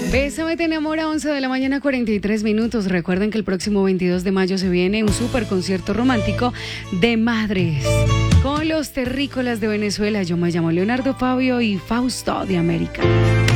Bésame te enamora, 11 de la mañana, 43 minutos. Recuerden que el próximo 22 de mayo se viene un super concierto romántico de madres con los terrícolas de Venezuela. Yo me llamo Leonardo Fabio y Fausto de América.